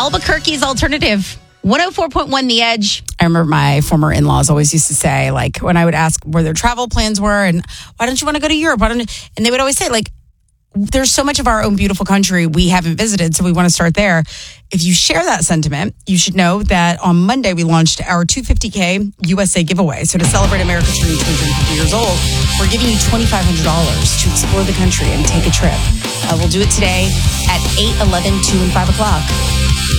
Albuquerque's alternative. 104.1 The Edge. I remember my former in-laws always used to say, like, when I would ask where their travel plans were and why don't you want to go to Europe? And they would always say, like, there's so much of our own beautiful country we haven't visited, so we want to start there. If you share that sentiment, you should know that on Monday we launched our 250K USA giveaway. So to celebrate America turning 250 years old, we're giving you $2,500 to explore the country and take a trip. We'll do it today at 8, 11, 2, and 5 o'clock.